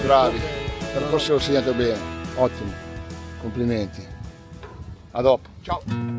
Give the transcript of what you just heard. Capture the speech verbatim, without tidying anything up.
bravi, il percorso l'ho segnato bene, ottimo, complimenti. A dopo, ciao.